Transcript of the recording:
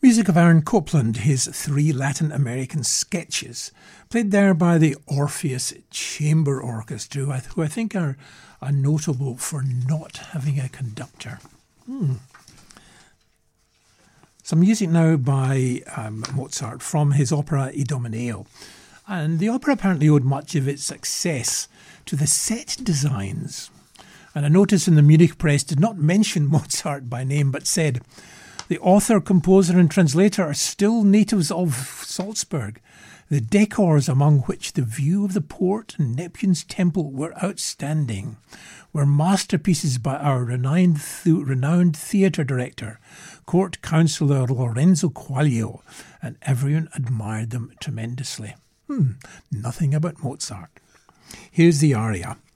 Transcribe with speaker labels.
Speaker 1: Music of Aaron Copland, his 3 Latin American sketches, played there by the Orpheus Chamber Orchestra, who I think are notable for not having a conductor. Some music now by Mozart from his opera Idomeneo. And the opera apparently owed much of its success to the set designs. And a notice in the Munich press did not mention Mozart by name, but said, "The author, composer and translator are still natives of Salzburg. The decors, among which the view of the port and Neptune's temple were outstanding, were masterpieces by our renowned theatre director, court councillor Lorenzo Quaglio, and everyone admired them tremendously." Nothing about Mozart. Here's the aria.